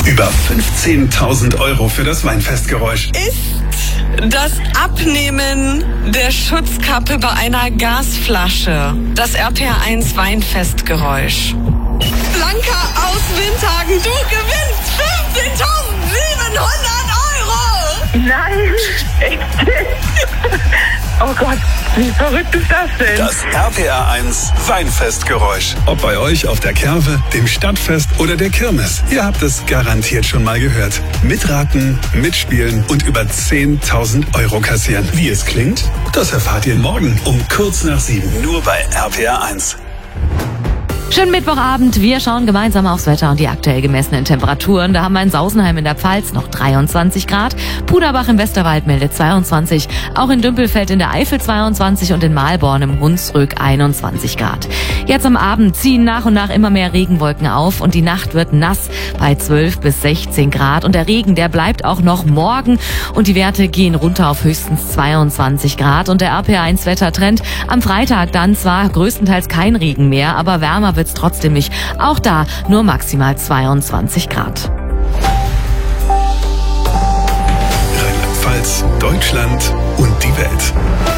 Über 15.000 € für das Weinfestgeräusch. Ist das Abnehmen der Schutzkappe bei einer Gasflasche das RPR1 Weinfestgeräusch? Blanca aus Windhagen, du gewinnst 15.700 €! Nein, echt? Oh Gott, wie verrückt ist das denn? Das RPR1 Weinfestgeräusch. Ob bei euch auf der Kerwe, dem Stadtfest oder der Kirmes. Ihr habt es garantiert schon mal gehört. Mitraten, mitspielen und über 10.000 € kassieren. Wie es klingt? Das erfahrt ihr morgen um kurz nach 7. Nur bei RPR1. Schönen Mittwochabend. Wir schauen gemeinsam aufs Wetter und die aktuell gemessenen Temperaturen. Da haben wir in Sausenheim in der Pfalz noch 23 Grad. Puderbach im Westerwald meldet 22. Auch in Dümpelfeld in der Eifel 22 und in Mahlborn im Hunsrück 21 Grad. Jetzt am Abend ziehen nach und nach immer mehr Regenwolken auf und die Nacht wird nass bei 12 bis 16 Grad. Und der Regen, der bleibt auch noch morgen und die Werte gehen runter auf höchstens 22 Grad. Und der RPR1 Wettertrend am Freitag dann zwar größtenteils kein Regen mehr, aber wärmer wird's trotzdem nicht. Auch da nur maximal 22 Grad. Rheinland-Pfalz, Deutschland und die Welt.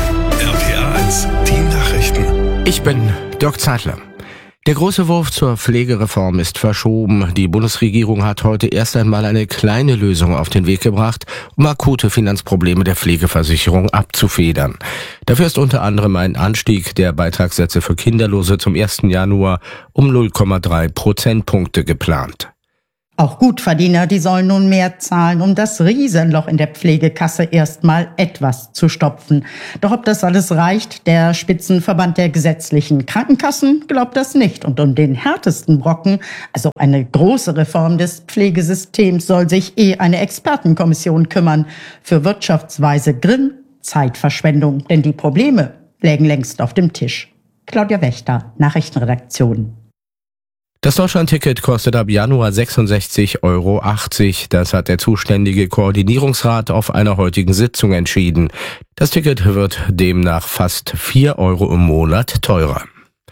RPR1, die Nachrichten. Ich bin Dirk Zeitler. Der große Wurf zur Pflegereform ist verschoben. Die Bundesregierung hat heute erst einmal eine kleine Lösung auf den Weg gebracht, um akute Finanzprobleme der Pflegeversicherung abzufedern. Dafür ist unter anderem ein Anstieg der Beitragssätze für Kinderlose zum 1. Januar um 0,3 Prozentpunkte geplant. Auch Gutverdiener, die sollen nun mehr zahlen, um das Riesenloch in der Pflegekasse erstmal etwas zu stopfen. Doch ob das alles reicht, der Spitzenverband der gesetzlichen Krankenkassen glaubt das nicht. Und um den härtesten Brocken, also eine große Reform des Pflegesystems, soll sich eine Expertenkommission kümmern. Für wirtschaftsweise Grimm Zeitverschwendung, denn die Probleme lägen längst auf dem Tisch. Claudia Wächter, Nachrichtenredaktion. Das Deutschlandticket kostet ab Januar 66,80 €. Das hat der zuständige Koordinierungsrat auf einer heutigen Sitzung entschieden. Das Ticket wird demnach fast 4 € im Monat teurer.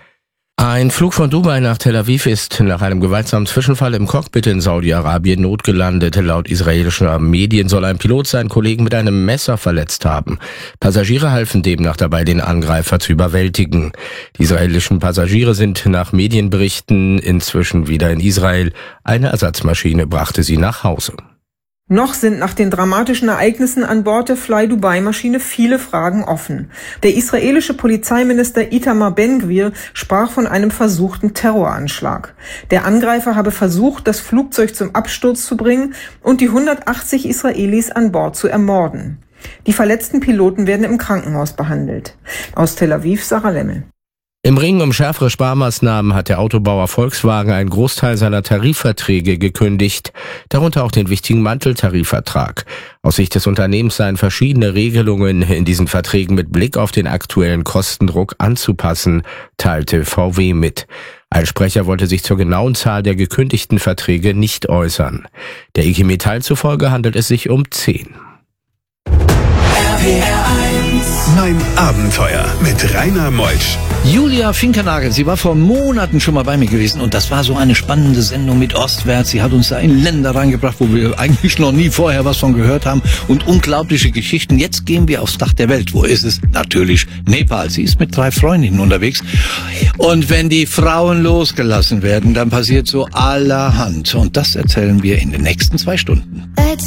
Ein Flug von Dubai nach Tel Aviv ist nach einem gewaltsamen Zwischenfall im Cockpit in Saudi-Arabien notgelandet. Laut israelischer Medien soll ein Pilot seinen Kollegen mit einem Messer verletzt haben. Passagiere halfen demnach dabei, den Angreifer zu überwältigen. Die israelischen Passagiere sind nach Medienberichten inzwischen wieder in Israel. Eine Ersatzmaschine brachte sie nach Hause. Noch sind nach den dramatischen Ereignissen an Bord der Fly-Dubai-Maschine viele Fragen offen. Der israelische Polizeiminister Itamar Ben-Gvir sprach von einem versuchten Terroranschlag. Der Angreifer habe versucht, das Flugzeug zum Absturz zu bringen und die 180 Israelis an Bord zu ermorden. Die verletzten Piloten werden im Krankenhaus behandelt. Aus Tel Aviv, Sarah Lemmel. Im Ring um schärfere Sparmaßnahmen hat der Autobauer Volkswagen einen Großteil seiner Tarifverträge gekündigt, darunter auch den wichtigen Manteltarifvertrag. Aus Sicht des Unternehmens seien verschiedene Regelungen in diesen Verträgen mit Blick auf den aktuellen Kostendruck anzupassen, teilte VW mit. Ein Sprecher wollte sich zur genauen Zahl der gekündigten Verträge nicht äußern. Der IG Metall zufolge handelt es sich um 10. Mein Abenteuer mit Rainer Meutsch. Julia Finkernagel, sie war vor Monaten schon mal bei mir gewesen und das war so eine spannende Sendung mit Ostwärts. Sie hat uns da in Länder reingebracht, wo wir eigentlich noch nie vorher was von gehört haben und unglaubliche Geschichten. Jetzt gehen wir aufs Dach der Welt. Wo ist es? Natürlich Nepal. Sie ist mit 3 Freundinnen unterwegs und wenn die Frauen losgelassen werden, dann passiert so allerhand und das erzählen wir in den nächsten 2 Stunden.